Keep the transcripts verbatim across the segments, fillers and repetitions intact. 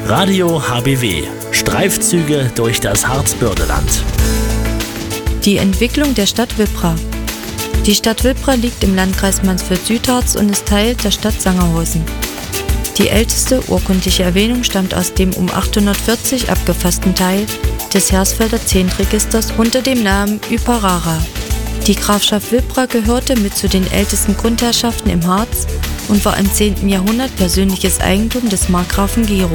Radio H B W. Streifzüge durch das Harzbördeland. Die Entwicklung der Stadt Wippra. Die Stadt Wippra liegt im Landkreis Mansfeld-Südharz und ist Teil der Stadt Sangerhausen. Die älteste urkundliche Erwähnung stammt aus dem um achthundertvierzig abgefassten Teil des Hersfelder Zehntregisters unter dem Namen Yparara. Die Grafschaft Wippra gehörte mit zu den ältesten Grundherrschaften im Harz und war im zehnten Jahrhundert persönliches Eigentum des Markgrafen Gero.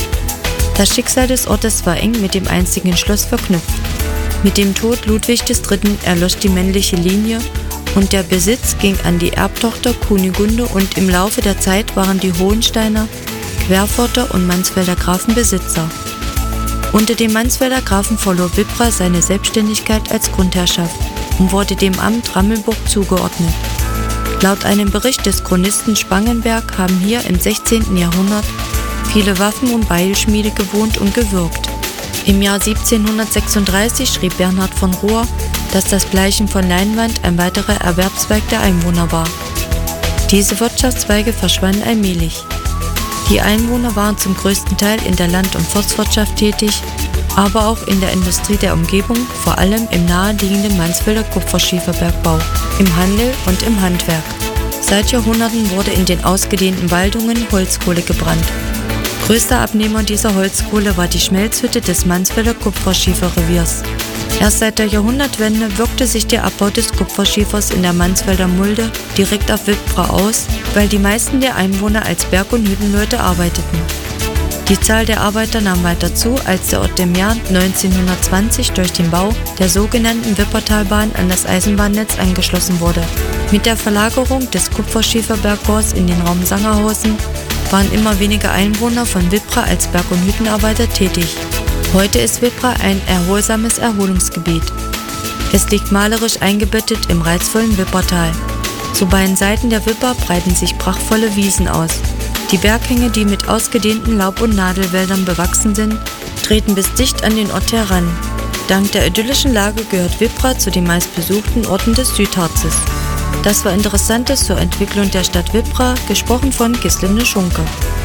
Das Schicksal des Ortes war eng mit dem einstigen Schloss verknüpft. Mit dem Tod Ludwig des Dritten erlosch die männliche Linie und der Besitz ging an die Erbtochter Kunigunde und im Laufe der Zeit waren die Hohensteiner, Querforter und Mansfelder Grafen Besitzer. Unter den Mansfelder Grafen verlor Wippra seine Selbstständigkeit als Grundherrschaft und wurde dem Amt Rammelburg zugeordnet. Laut einem Bericht des Chronisten Spangenberg haben hier im sechzehnten Jahrhundert viele Waffen- und Beilschmiede gewohnt und gewirkt. Im Jahr siebzehnhundertsechsunddreißig schrieb Bernhard von Rohr, dass das Bleichen von Leinwand ein weiterer Erwerbszweig der Einwohner war. Diese Wirtschaftszweige verschwanden allmählich. Die Einwohner waren zum größten Teil in der Land- und Forstwirtschaft tätig, aber auch in der Industrie der Umgebung, vor allem im naheliegenden Mansfelder Kupferschieferbergbau, im Handel und im Handwerk. Seit Jahrhunderten wurde in den ausgedehnten Waldungen Holzkohle gebrannt. Größter Abnehmer dieser Holzkohle war die Schmelzhütte des Mansfelder Kupferschieferreviers. Erst seit der Jahrhundertwende wirkte sich der Abbau des Kupferschiefers in der Mansfelder Mulde direkt auf Wippra aus, weil die meisten der Einwohner als Berg- und Hüttenleute arbeiteten. Die Zahl der Arbeiter nahm weiter zu, als der Ort im Jahr neunzehnhundertzwanzig durch den Bau der sogenannten Wippertalbahn an das Eisenbahnnetz angeschlossen wurde. Mit der Verlagerung des Kupferschieferbergbaus in den Raum Sangerhausen waren immer weniger Einwohner von Wippra als Berg- und Hüttenarbeiter tätig. Heute ist Wippra ein erholsames Erholungsgebiet. Es liegt malerisch eingebettet im reizvollen Wippertal. Zu beiden Seiten der Wipper breiten sich prachtvolle Wiesen aus. Die Berghänge, die mit ausgedehnten Laub- und Nadelwäldern bewachsen sind, treten bis dicht an den Ort heran. Dank der idyllischen Lage gehört Wippra zu den meistbesuchten Orten des Südharzes. Das war Interessantes zur Entwicklung der Stadt Wippra, gesprochen von Gislinde Schunke.